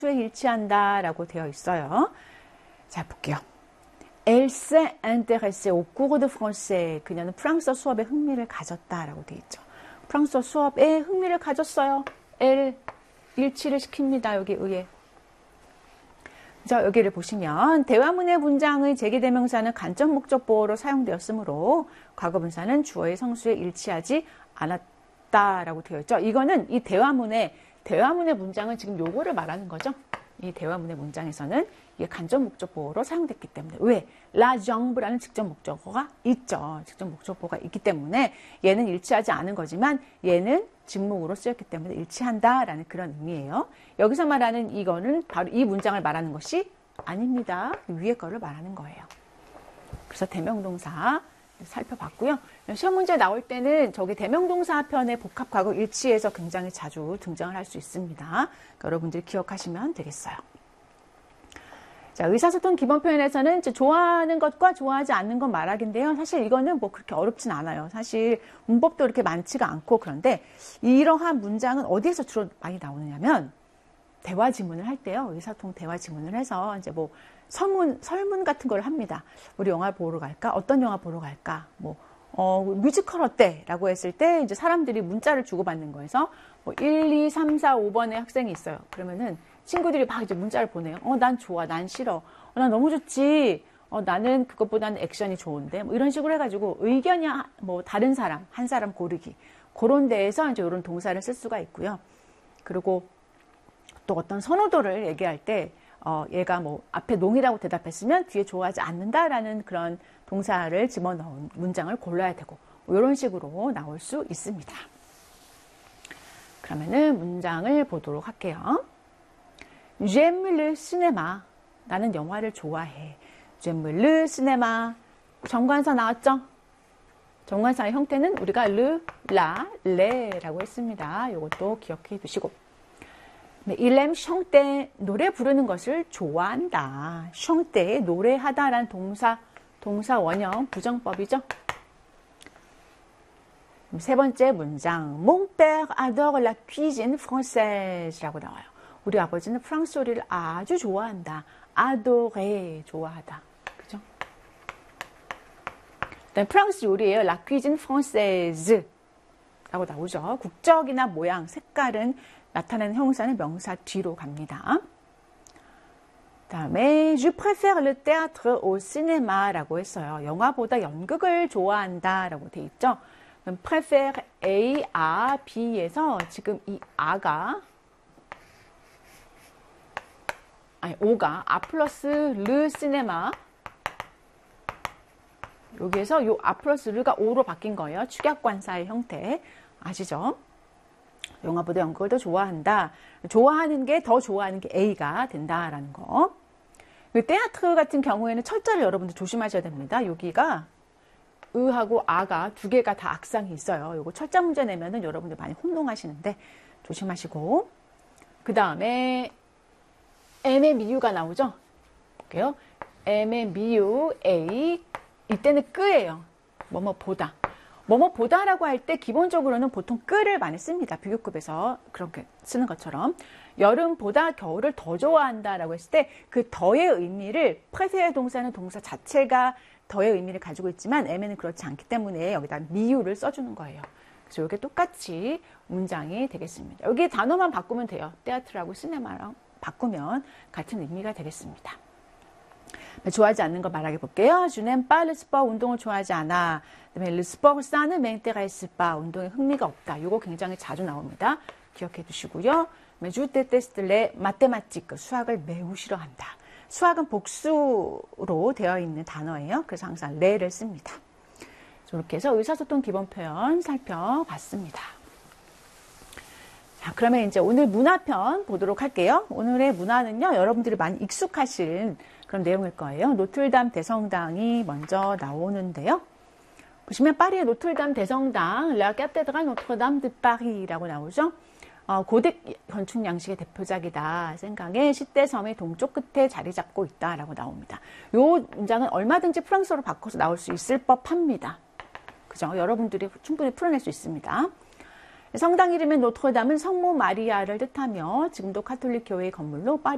에 일치한다 라고 되어 있어요. 자, 볼게요. Elle s'est intéressée au cours de français. 그녀는 프랑스어 수업에 흥미를 가졌다 라고 되어 있죠. 프랑스어 수업에 흥미를 가졌어요. Elle 일치를 시킵니다. 여기 의에. 자, 여기를 보시면 대화문의 문장의 제기대명사는 간접 목적 보호로 사용되었으므로 과거분사는 주어의 성수에 일치하지 않았다라고 되어 있죠. 이거는 이 대화문의 문장은 지금 요거를 말하는 거죠. 이 대화문의 문장에서는 이게 간접 목적 보호로 사용됐기 때문에. 왜? La jamb라는 직접 목적어가 있죠. 직접 목적어가 있기 때문에 얘는 일치하지 않은 거지만 얘는 직목으로 쓰였기 때문에 일치한다라는 그런 의미예요. 여기서 말하는 이거는 바로 이 문장을 말하는 것이 아닙니다. 위에 거를 말하는 거예요. 그래서 대명동사 살펴봤고요. 시험 문제 나올 때는 저기 대명동사 편의 복합과거 일치에서 굉장히 자주 등장을 할 수 있습니다. 그러니까 여러분들이 기억하시면 되겠어요. 자, 의사소통 기본 표현에서는 좋아하는 것과 좋아하지 않는 것 말하기인데요. 사실 이거는 뭐 그렇게 어렵진 않아요. 사실 문법도 그렇게 많지가 않고 그런데 이러한 문장은 어디에서 주로 많이 나오느냐면 대화 지문을 할 때요. 의사소통 대화 지문을 해서 이제 뭐 설문 같은 걸 합니다. 우리 영화 보러 갈까? 어떤 영화 보러 갈까? 뮤지컬 어때? 라고 했을 때 이제 사람들이 문자를 주고받는 거에서 뭐 1, 2, 3, 4, 5번의 학생이 있어요. 그러면은 친구들이 막 이제 문자를 보내요. 난 좋아. 난 싫어. 난 너무 좋지. 나는 그것보다는 액션이 좋은데. 뭐 이런 식으로 해가지고 의견이 뭐 다른 사람, 한 사람 고르기. 그런 데에서 이제 이런 동사를 쓸 수가 있고요. 그리고 또 어떤 선호도를 얘기할 때 얘가 뭐 앞에 농이라고 대답했으면 뒤에 좋아하지 않는다라는 그런 동사를 집어넣은 문장을 골라야 되고 뭐 이런 식으로 나올 수 있습니다. 그러면은 문장을 보도록 할게요. J'aime le cinéma. 나는 영화를 좋아해. J'aime le cinéma. 정관사 나왔죠? 정관사의 형태는 우리가 le, la, le라고 했습니다. 이것도 기억해 두시고. Il aime chanter. 노래 부르는 것을 좋아한다. chanter, 노래하다라는 동사 원형 부정법이죠. 세 번째 문장. Mon père adore la cuisine française라고 나와요. 우리 아버지는 프랑스 요리를 아주 좋아한다. adorer, 좋아하다. 그죠? 그다음에 프랑스 요리예요. La cuisine française 라고 나오죠. 국적이나 모양, 색깔은 나타내는 형용사는 명사 뒤로 갑니다. 다음에 Je préfère le théâtre au cinéma 라고 했어요. 영화보다 연극을 좋아한다 라고 돼 있죠. 그럼 préfère A, A, B에서 지금 이 A가 O가 A 플러스 le cinéma 여기에서 요 A 플러스 르가 O로 바뀐 거예요. 축약관사의 형태 아시죠? 영화보다 연극을 더 좋아한다. 좋아하는 게 더 좋아하는 게 A가 된다라는 거. 테아트르 같은 경우에는 철자를 여러분들 조심하셔야 됩니다. 여기가 의하고 아가 두 개가 다 악상이 있어요. 요거 철자 문제 내면은 여러분들 많이 혼동하시는데 조심하시고. 그 다음에 M의 미유가 나오죠. 볼게요. M의 미유 A 이때는 끄예요. 뭐뭐보다. 뭐뭐보다라고 할 때 기본적으로는 보통 끄를 많이 씁니다. 비교급에서 그렇게 쓰는 것처럼. 여름보다 겨울을 더 좋아한다라고 했을 때 그 더의 의미를 프레페어 동사는 동사 자체가 더의 의미를 가지고 있지만 M에는 그렇지 않기 때문에 여기다 미유를 써주는 거예요. 그래서 이게 똑같이 문장이 되겠습니다. 여기 단어만 바꾸면 돼요. 테아트라고 시네마랑 바꾸면 같은 의미가 되겠습니다. 좋아하지 않는 거 말하게 볼게요. Je n'aime pas le sport. 운동을 좋아하지 않아. 그다음에 le sport ça ne m'intéresse pas. 운동에 흥미가 없다. 이거 굉장히 자주 나옵니다. 기억해 두시고요. Je déteste les mathématiques. 수학을 매우 싫어한다. 수학은 복수로 되어 있는 단어예요. 그래서 항상 레를 씁니다. 이렇게 해서 의사소통 기본 표현 살펴봤습니다. 자, 그러면 이제 오늘 문화편 보도록 할게요. 오늘의 문화는요, 여러분들이 많이 익숙하신 그런 내용일 거예요. 노틀담 대성당이 먼저 나오는데요. 보시면 파리의 노틀담 대성당, La Cathédrale Notre-Dame de Paris라고 나오죠. 고대 건축 양식의 대표작이다. 생강의 시대섬의 동쪽 끝에 자리 잡고 있다라고 나옵니다. 이 문장은 얼마든지 프랑스어로 바꿔서 나올 수 있을 법합니다. 그죠? 여러분들이 충분히 풀어낼 수 있습니다. 성당 이름의 노트르담은 성모 마리아를 뜻하며 지금도 카톨릭 교회의 건물로 파리